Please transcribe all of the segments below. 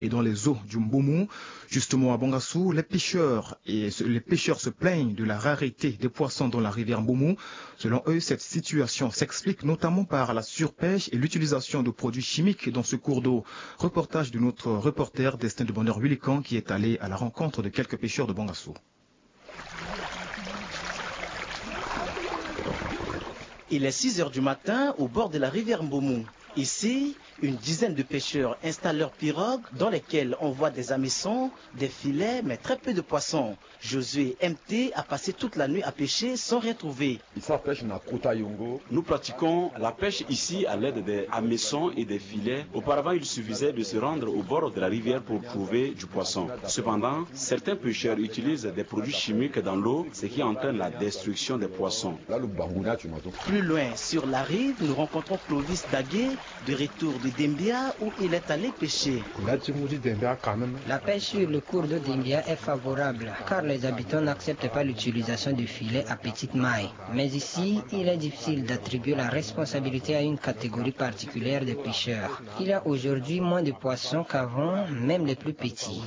et dans les eaux du Mboumou. Justement à Bangassou, les pêcheurs se plaignent de la rareté des poissons dans la rivière Mboumou. Selon eux, cette situation s'explique notamment par la surpêche et l'utilisation de produits chimiques dans ce cours d'eau. Reportage de notre reporter Destin de Bonheur Huilican qui est allé à la rencontre de quelques pêcheurs de Bangassou. Il est 6 heures du matin au bord de la rivière Mboumou. Ici, une dizaine de pêcheurs installent leurs pirogues dans lesquelles on voit des hameçons, des filets, mais très peu de poissons. Josué MT a passé toute la nuit à pêcher sans rien trouver. Nous pratiquons la pêche ici à l'aide des hameçons et des filets. Auparavant, il suffisait de se rendre au bord de la rivière pour trouver du poisson. Cependant, certains pêcheurs utilisent des produits chimiques dans l'eau, ce qui entraîne la destruction des poissons. Plus loin, sur la rive, nous rencontrons Clovis Daguet, de retour de Dembia où il est allé pêcher. La pêche sur le cours de Dembia est favorable car les habitants n'acceptent pas l'utilisation de filets à petite maille. Mais ici, il est difficile d'attribuer la responsabilité à une catégorie particulière de pêcheurs. Il y a aujourd'hui moins de poissons qu'avant, même les plus petits.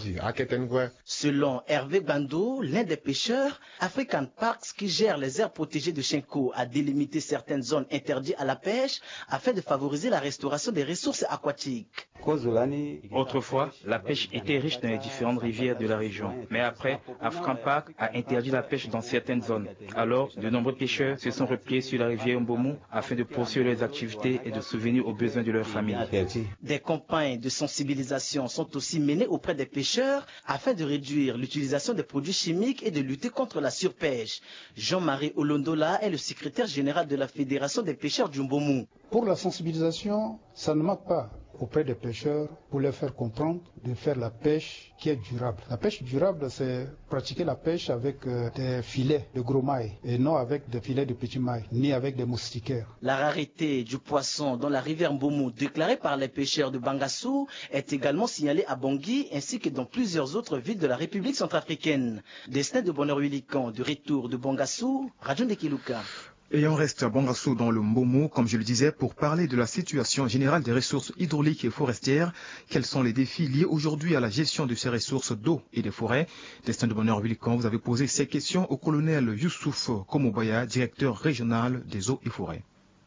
Selon Hervé Bando, l'un des pêcheurs, African Parks qui gère les aires protégées de Chenko a délimité certaines zones interdites à la pêche afin de favoriser la restauration des ressources aquatiques. Autrefois, la pêche était riche dans les différentes rivières de la région. Mais après, African Park a interdit la pêche dans certaines zones. Alors, de nombreux pêcheurs se sont repliés sur la rivière Mboumou afin de poursuivre leurs activités et de subvenir aux besoins de leur famille. Des campagnes de sensibilisation sont aussi menées auprès des pêcheurs afin de réduire l'utilisation des produits chimiques et de lutter contre la surpêche. Jean-Marie Olondola est le secrétaire général de la Fédération des pêcheurs du Mboumou. Pour la sensibilisation, ça ne manque pas auprès des pêcheurs pour leur faire comprendre de faire la pêche qui est durable. La pêche durable, c'est pratiquer la pêche avec des filets de gros mailles et non avec des filets de petits mailles, ni avec des moustiquaires. La rareté du poisson dans la rivière Mboumou déclarée par les pêcheurs de Bangassou est également signalée à Bangui ainsi que dans plusieurs autres villes de la République centrafricaine. Destin de Bonheur Huilican, de retour de Bangassou, Radio Ndekiluka. Et on reste à Bangassou dans le Mboumou, comme je le disais, pour parler de la situation générale des ressources hydrauliques et forestières. Quels sont les défis liés aujourd'hui à la gestion de ces ressources d'eau et des forêts? Destin de Bonheur Huilican, vous avez posé ces questions au colonel Youssouf Komobaya, directeur régional des eaux et forêts.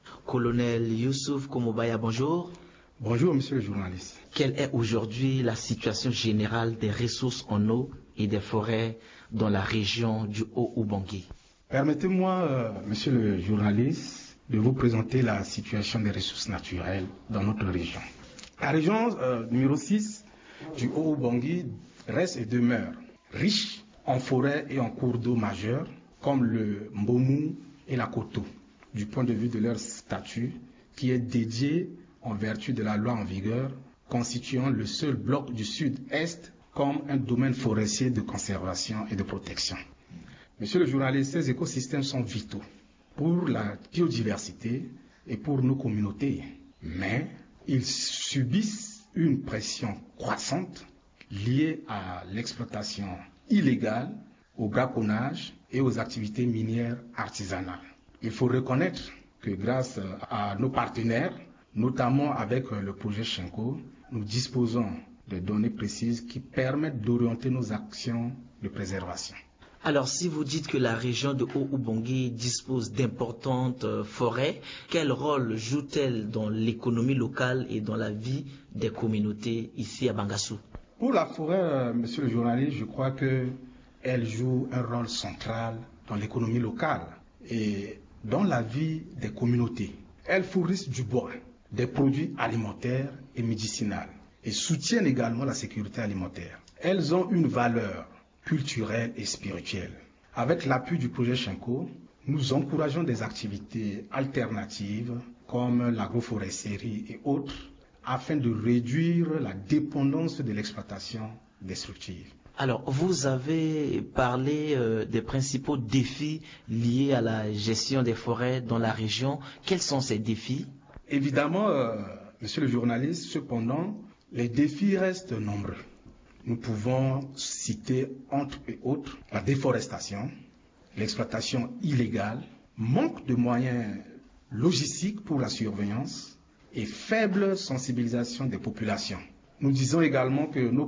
Colonel Youssouf Komobaya, bonjour. Bonjour, monsieur le journaliste. Quelle est aujourd'hui la situation générale des ressources en eau et des forêts dans la région du Haut-Ubangi? Permettez-moi, monsieur le journaliste, de vous présenter la situation des ressources naturelles dans notre région. La région numéro 6 du Haut-Ubangi reste et demeure riche en forêts et en cours d'eau majeurs comme le Mboumou et la Koto, du point de vue de leur statut qui est dédié en vertu de la loi en vigueur, constituant le seul bloc du sud-est comme un domaine forestier de conservation et de protection. Monsieur le journaliste, ces écosystèmes sont vitaux pour la biodiversité et pour nos communautés, mais ils subissent une pression croissante liée à l'exploitation illégale, au braconnage et aux activités minières artisanales. Il faut reconnaître que grâce à nos partenaires, notamment avec le projet Chenko, nous disposons de données précises qui permettent d'orienter nos actions de préservation. Alors, si vous dites que la région de Haut-Ubangi dispose d'importantes forêts, quel rôle joue-t-elle dans l'économie locale et dans la vie des communautés ici à Bangassou? Pour la forêt, monsieur le journaliste, je crois qu'elle joue un rôle central dans l'économie locale et dans la vie des communautés. Elles fournissent du bois, des produits alimentaires et médicinaux et soutiennent également la sécurité alimentaire. Elles ont une valeur culturelle et spirituelle. Avec l'appui du projet Chenko, nous encourageons des activités alternatives comme l'agroforesterie et autres afin de réduire la dépendance de l'exploitation destructive. Alors, vous avez parlé des principaux défis liés à la gestion des forêts dans la région. Quels sont ces défis? Évidemment, monsieur le journaliste, cependant, les défis restent nombreux. Nous pouvons citer, entre autres, la déforestation, l'exploitation illégale, manque de moyens logistiques pour la surveillance et faible sensibilisation des populations. Nous disons également que nos